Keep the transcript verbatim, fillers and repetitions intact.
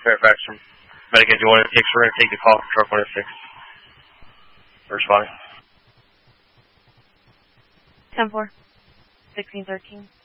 Fairfax from Medicaid. You want to take, we're going to take the call from truck one oh six. Responding. ten four. sixteen thirteen.